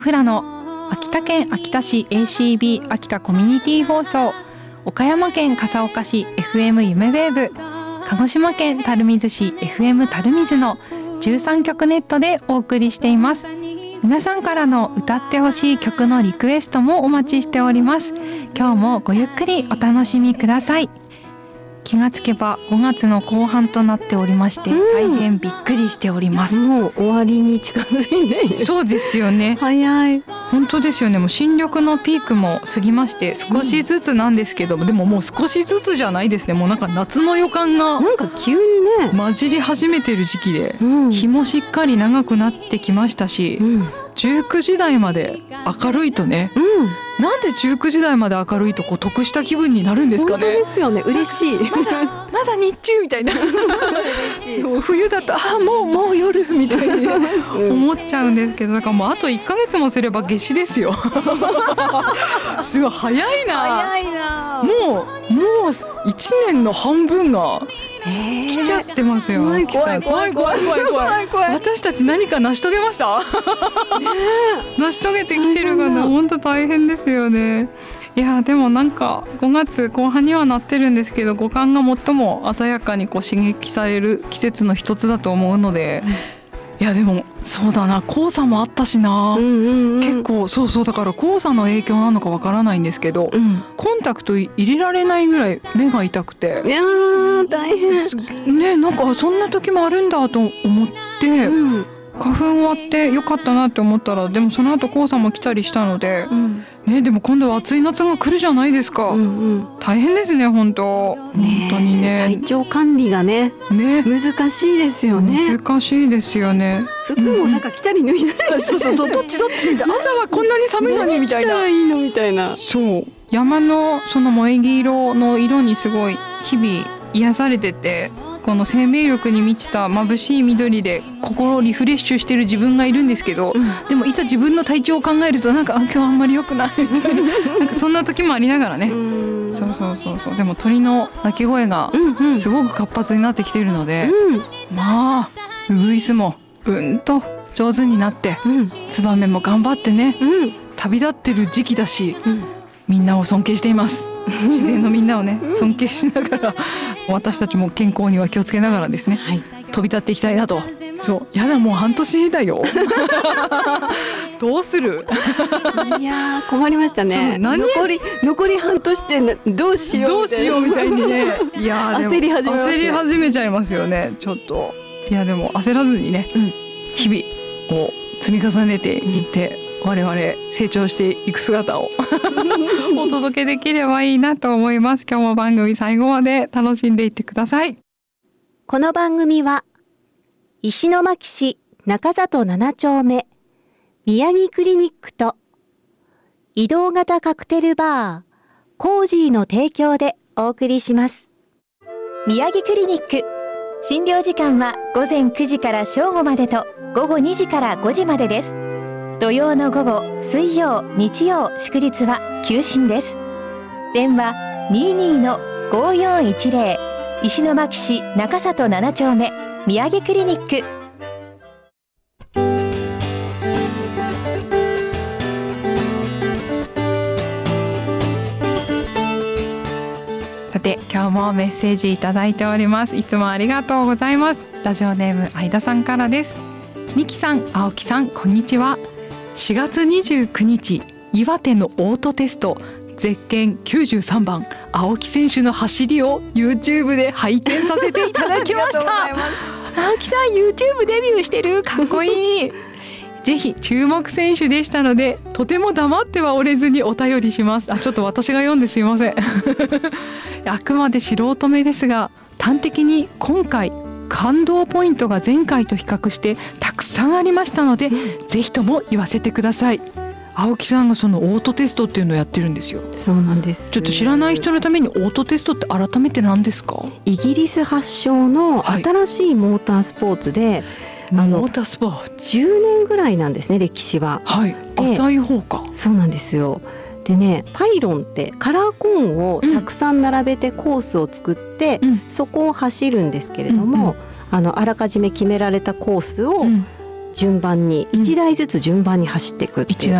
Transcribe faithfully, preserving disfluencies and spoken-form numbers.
富良野、秋田県秋田市 エーシービー 秋田コミュニティ放送、岡山県笠岡市 エフエム 夢ウェーブ、鹿児島県垂水市 エフエム 垂水のじゅうさんきょくネットでお送りしています。皆さんからの歌ってほしい曲のリクエストもお待ちしております。今日もごゆっくりお楽しみください。気がつけばごがつの後半となっておりまして、うん、大変びっくりしております。 もう終わりに近づいている。 そうですよね。 早い。 本当ですよね。もう新緑のピークも過ぎまして少しずつなんですけども、うん、でももう少しずつじゃないですね。もうなんか夏の予感がなんか急にね混じり始めてる時期で、 うん、 日もしっかり長くなってきましたし、うん、じゅうくじ台まで明るいとね、うん、なんでじゅうくじ台まで明るいとこう得した気分になるんですかね。 本当ですよね。嬉しい。 まだまだ日中みたいな。嬉しい。冬だとあもうもう夜みたいに、ね、思っちゃうんですけど、だからもうあといっかげつもすれば夏至ですよ。すごい早いな。 早いな。 もうもういちねんの半分が来ちゃってますよ。 怖い怖い怖い怖い怖い怖い怖い。 私たち何か成し遂げました？成し遂げてきてるかな。本当大変ですよね。いやでもなんかごがつこう半にはなってるんですけど、五感が最も鮮やかにこう刺激される季節の一つだと思うので、うん、いやでもそうだな、黄砂もあったしな、うんうんうん、結構そうそう、だから黄砂の影響なのかわからないんですけど、うん、コンタクト入れられないぐらい目が痛くて、 いやー大変ね、なんかそんな時もあるんだと思って、うん、花粉終わってよかったなって思ったら、でもその後黄砂も来たりしたので、うんね、でも今度は暑い夏が来るじゃないですか、うんうん、大変ですね本当、 ね、 本当にね、 体調管理が ね, ね難しいですよね。 難しいですよね。 服もなんか着たり脱いだり、 うん、そうそう、どっちどっちみたいな、朝はこんなに寒いのにみたいな、 着たらいいのみたいな。 そう山のその萌木色の色にすごい日々癒されてて、この生命力に満ちた眩しい緑で心をリフレッシュしてる自分がいるんですけど、うん、でもいざ自分の体調を考えるとなんかあ今日あんまり良くないみたいななんかそんな時もありながらね、うん、そうそうそうそう、でも鳥の鳴き声がすごく活発になってきているので、うん、まあウグイスもうんと上手になって、うん、ツバメも頑張ってね、うん、旅立ってる時期だし、うん、みんなを尊敬しています。自然のみんなをね尊敬しながら私たちも健康には気をつけながらですね、はい、飛び立っていきたいなと。そうやだ、もう半年だよ。どうする？ いや困りましたね。残り残り半年でどうしようどうしようみたいにね。いや焦り始めますね。 焦り始めちゃいますよねちょっと。いやでも焦らずにね、うん、日々を積み重ねていって、うん、我々成長していく姿をお届けできればいいなと思います。今日も番組最後まで楽しんでいってください。 この番組は石巻市中里なな丁目宮城クリニックと移動型カクテルバーコージーの提供でお送りします。宮城クリニック、診療時間は午前くじから正午までと午後にじからごじまでです。土曜の午後、水曜、日曜、祝日は休診です。電話 にじゅうに の ごよんいちゼロ 石巻市中里なな丁目宮城クリニック。 さて今日もメッセージいただいております。いつもありがとうございます。ラジオネーム相田さんからです。みきさん、青木さん、こんにちは。しがつにじゅうくにち、岩手のオートテストゼッケンきゅうじゅうさんばん青木選手の走りを YouTube で拝見させていただきました。青木さん YouTube デビューしてる、かっこいい。ぜひ注目選手でしたので、とても黙ってはおれずにお便りします。あ、ちょっと私が読んですいません。あくまで素人目ですが、端的に今回感動ポイントが前回と比較してたくさんありましたので、うん、ぜひとも言わせてください。青木さんがそのオートテストっていうのをやってるんですよ。 そうなんです。 ちょっと知らない人のためにオートテストって改めて何ですか？ イギリス発祥の新しいモータースポーツで、 はい、あのモータースポーツじゅうねんぐらいなんですね、歴史は。 はい、浅い方か。 そうなんですよ。でね、パイロンってカラーコーンをたくさん並べてコースを作って、うん、そこを走るんですけれども、うんうん、あのあらかじめ決められたコースを、うん、 順番にいちだいずつ順番に走っていくっていう、